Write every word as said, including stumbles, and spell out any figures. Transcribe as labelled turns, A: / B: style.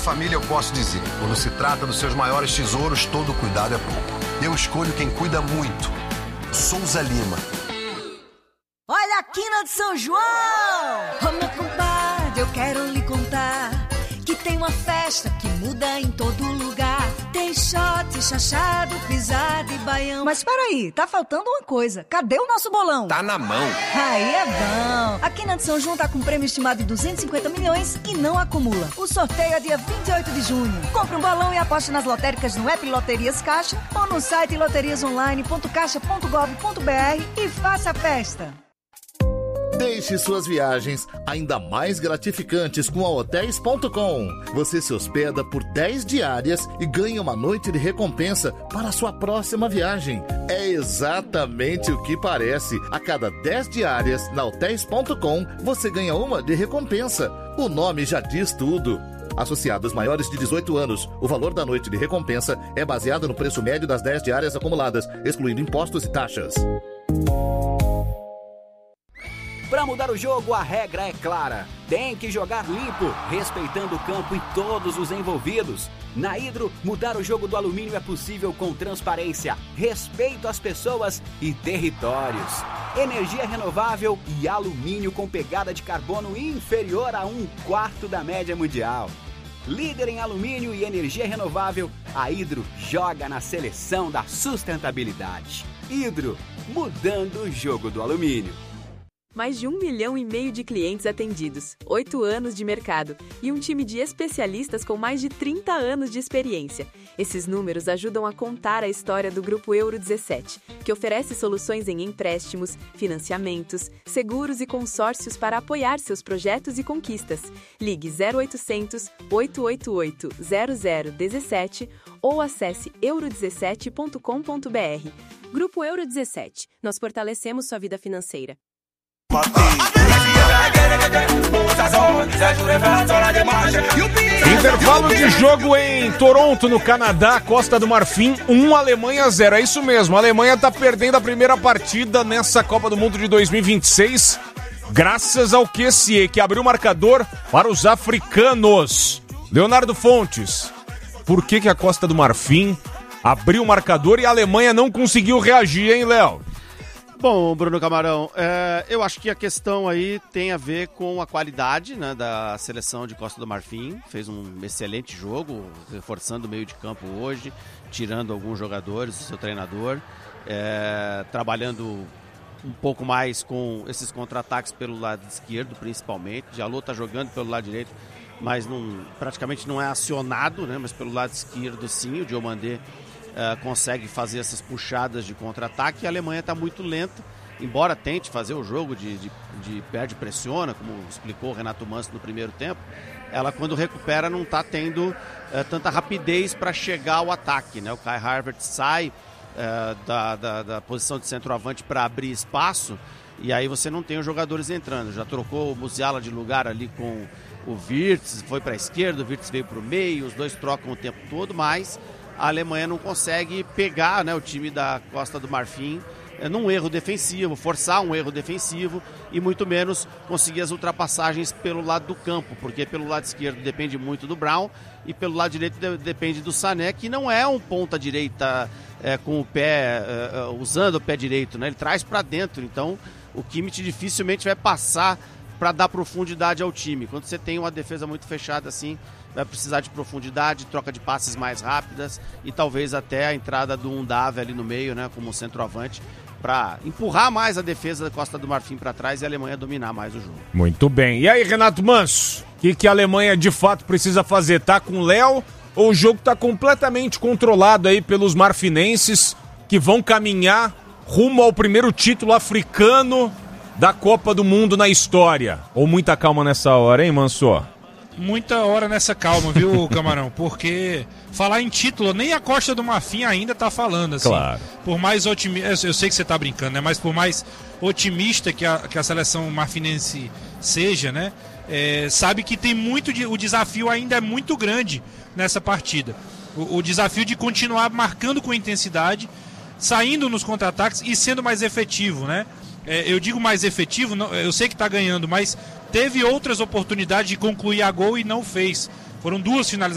A: família eu posso dizer, quando se trata dos seus maiores tesouros, todo cuidado é pouco. Eu escolho quem cuida muito. Souza Lima.
B: Olha a quina de São João! Ô meu compadre, eu quero lhe contar que tem uma festa que muda em todo lugar. Tem shot, chachado, pisada e baião. Mas peraí, tá faltando uma coisa. Cadê o nosso bolão?
A: Tá na mão.
B: Aí é bom. A quina de São João tá com um prêmio estimado de duzentos e cinquenta milhões e não acumula. O sorteio é dia vinte e oito de junho. Compre um bolão e aposte nas lotéricas no app Loterias Caixa ou no site loterias online ponto caixa ponto gov ponto br e faça a festa.
C: Deixe suas viagens ainda mais gratificantes com a hotéis ponto com. Você se hospeda por dez diárias e ganha uma noite de recompensa para a sua próxima viagem. É exatamente o que parece. A cada dez diárias na hotéis ponto com, você ganha uma de recompensa. O nome já diz tudo. Associados maiores de dezoito anos, o valor da noite de recompensa é baseado no preço médio das dez diárias acumuladas, excluindo impostos e taxas.
D: Para mudar o jogo, a regra é clara. Tem que jogar limpo, respeitando o campo e todos os envolvidos. Na Hidro, mudar o jogo do alumínio é possível com transparência, respeito às pessoas e territórios. Energia renovável e alumínio com pegada de carbono inferior a um quarto da média mundial. Líder em alumínio e energia renovável, a Hidro joga na seleção da sustentabilidade. Hidro, mudando o jogo do alumínio.
E: Mais de um milhão e meio de clientes atendidos, oito anos de mercado e um time de especialistas com mais de trinta anos de experiência. Esses números ajudam a contar a história do Grupo Euro dezessete, que oferece soluções em empréstimos, financiamentos, seguros e consórcios para apoiar seus projetos e conquistas. Ligue zero oitocentos, oito oito oito, zero zero um sete ou acesse euro dezessete ponto com ponto br. Grupo Euro dezessete. Nós fortalecemos sua vida financeira.
F: Intervalo de jogo em Toronto, no Canadá, Costa do Marfim, um, Alemanha zero. É isso mesmo, a Alemanha tá perdendo a primeira partida nessa Copa do Mundo de dois mil e vinte e seis, graças ao Q S E, que abriu o marcador para os africanos. Leonardo Fontes, por que que a Costa do Marfim abriu o marcador e a Alemanha não conseguiu reagir, hein, Léo?
G: Bom, Bruno Camarão, é, eu acho que a questão aí tem a ver com a qualidade, né, da seleção de Costa do Marfim. Fez um excelente jogo, reforçando o meio de campo hoje, tirando alguns jogadores do seu treinador, é, trabalhando um pouco mais com esses contra-ataques pelo lado esquerdo, principalmente. Jalô está jogando pelo lado direito, mas não, praticamente não é acionado, né, mas pelo lado esquerdo sim, o Diomandé Uh, consegue fazer essas puxadas de contra-ataque e a Alemanha está muito lenta, embora tente fazer o jogo de, de, de perde-pressiona, como explicou o Renato Manso no primeiro tempo. Ela, quando recupera, não está tendo uh, tanta rapidez para chegar ao ataque, né? O Kai Havertz sai uh, da, da, da posição de centroavante para abrir espaço e aí você não tem os jogadores entrando. Já trocou o Musiala de lugar ali com o Wirtz, foi para a esquerda, o Wirtz veio para o meio, os dois trocam o tempo todo, mas a Alemanha não consegue pegar, né, o time da Costa do Marfim é, num erro defensivo, forçar um erro defensivo e muito menos conseguir as ultrapassagens pelo lado do campo, porque pelo lado esquerdo depende muito do Brown e pelo lado direito de, depende do Sané, que não é um ponta-direita é, com o pé, é, usando o pé direito, né, ele traz para dentro, então o Kimmich dificilmente vai passar para dar profundidade ao time. Quando você tem uma defesa muito fechada assim, vai precisar de profundidade, troca de passes mais rápidas e talvez até a entrada do Undave ali no meio, né, como centroavante, para empurrar mais a defesa da Costa do Marfim para trás e a Alemanha dominar mais o jogo.
F: Muito bem. E aí, Renato Manso, o que, que a Alemanha de fato precisa fazer? Tá com o Léo ou o jogo tá completamente controlado aí pelos marfinenses que vão caminhar rumo ao primeiro título africano da Copa do Mundo na história? Ou muita calma nessa hora, hein, Manso?
H: Muita hora nessa calma, viu, Camarão? Porque falar em título, nem a Costa do Marfim ainda tá falando, assim. Claro. Por mais otimista, eu sei que você tá brincando, né? Mas por mais otimista que a, que a seleção marfinense seja, né? É, sabe que tem muito, de, o desafio ainda é muito grande nessa partida. O, o desafio de continuar marcando com intensidade, saindo nos contra-ataques e sendo mais efetivo, né? É, eu digo mais efetivo, não, eu sei que está ganhando, mas teve outras oportunidades de concluir a gol e não fez. Foram duas finalizações